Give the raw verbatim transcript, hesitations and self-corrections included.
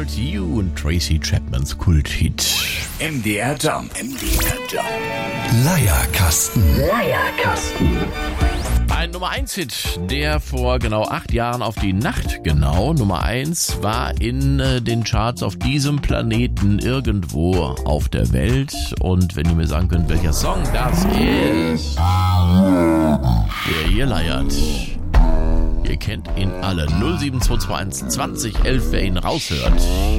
Hold You und Tracy Chapmans Kulthit. M D R Jump. M D R Jump. Leierkasten. Leierkasten. Ein Nummer eins Hit, der vor genau acht Jahren auf die Nacht genau Nummer eins war in äh, den Charts auf diesem Planeten irgendwo auf der Welt. Und wenn ihr mir sagen könnt, welcher Song das ist, der hier leiert. Ihr kennt ihn alle. null sieben zwei zwei eins zwanzig elf, wer ihn raushört.